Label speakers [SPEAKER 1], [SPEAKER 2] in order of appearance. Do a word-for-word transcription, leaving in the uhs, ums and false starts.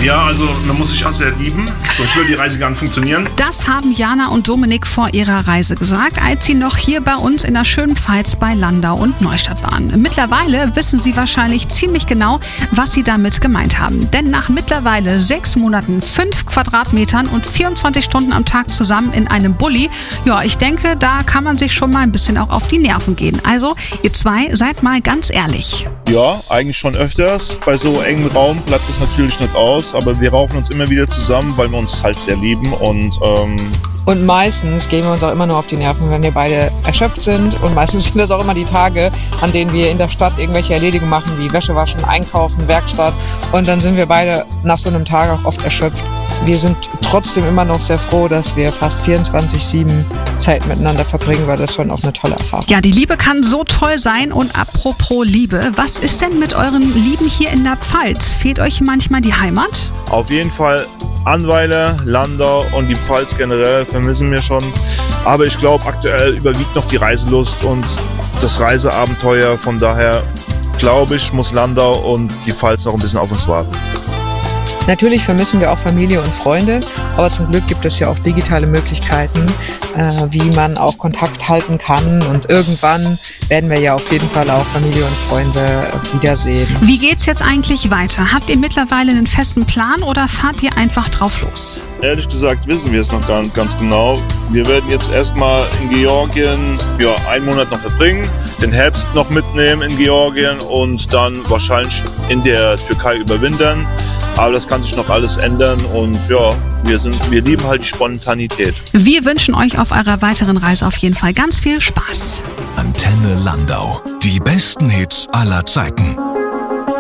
[SPEAKER 1] Ja, also man muss sich auch sehr lieben, sonst würde die Reise gar nicht funktionieren.
[SPEAKER 2] Das haben Jana und Dominik vor ihrer Reise gesagt, als sie noch hier bei uns in der schönen Pfalz bei Landau und Neustadt waren. Mittlerweile wissen sie wahrscheinlich ziemlich genau, was sie damit gemeint haben. Denn nach mittlerweile sechs Monaten, fünf Quadratmetern und vierundzwanzig Stunden am Tag zusammen in einem Bulli, ja, ich denke, da kann man sich schon mal ein bisschen auch auf die Nerven gehen. Also, ihr zwei, seid mal ganz ehrlich.
[SPEAKER 3] Ja, eigentlich schon öfters. Bei so engem Raum bleibt es natürlich nicht aus, aber wir raufen uns immer wieder zusammen, weil wir uns halt sehr lieben und ähm
[SPEAKER 4] Und meistens gehen wir uns auch immer nur auf die Nerven, wenn wir beide erschöpft sind. Und meistens sind das auch immer die Tage, an denen wir in der Stadt irgendwelche Erledigungen machen, wie Wäsche waschen, einkaufen, Werkstatt. Und dann sind wir beide nach so einem Tag auch oft erschöpft. Wir sind trotzdem immer noch sehr froh, dass wir fast vierundzwanzig sieben Zeit miteinander verbringen, weil das schon auch eine tolle Erfahrung.
[SPEAKER 2] Ja, die Liebe kann so toll sein. Und apropos Liebe, was ist denn mit euren Lieben hier in der Pfalz? Fehlt euch manchmal die Heimat?
[SPEAKER 3] Auf jeden Fall Annweiler, Landau und die Pfalz generell vermissen wir schon. Aber ich glaube, aktuell überwiegt noch die Reiselust und das Reiseabenteuer. Von daher glaube ich, muss Landau und die Pfalz noch ein bisschen auf uns warten.
[SPEAKER 4] Natürlich vermissen wir auch Familie und Freunde, aber zum Glück gibt es ja auch digitale Möglichkeiten, äh, wie man auch Kontakt halten kann. Und irgendwann werden wir ja auf jeden Fall auch Familie und Freunde wiedersehen.
[SPEAKER 2] Wie geht's jetzt eigentlich weiter? Habt ihr mittlerweile einen festen Plan oder fahrt ihr einfach drauf los?
[SPEAKER 3] Ehrlich gesagt wissen wir es noch gar nicht ganz genau. Wir werden jetzt erstmal in Georgien ja, einen Monat noch verbringen, den Herbst noch mitnehmen in Georgien und dann wahrscheinlich in der Türkei überwintern. Aber das kann sich noch alles ändern und ja, wir, sind, wir lieben halt die Spontanität.
[SPEAKER 2] Wir wünschen euch auf eurer weiteren Reise auf jeden Fall ganz viel Spaß.
[SPEAKER 5] Antenne Landau. Die besten Hits aller Zeiten.